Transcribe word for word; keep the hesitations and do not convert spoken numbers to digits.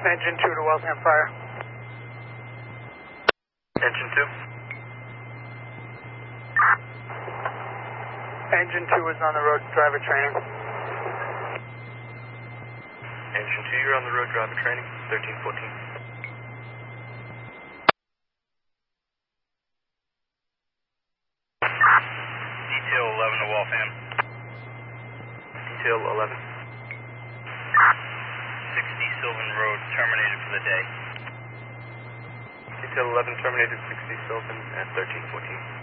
Engine two to Waltham Fire. Engine two. Engine two is on the road driver training. Engine two, you're on the road driver training, thirteen fourteen. Detail eleven to Waltham. Detail eleven. sixty Sylvan Road, terminated for the day. Detail eleven terminated sixty Sylvan at thirteen fourteen.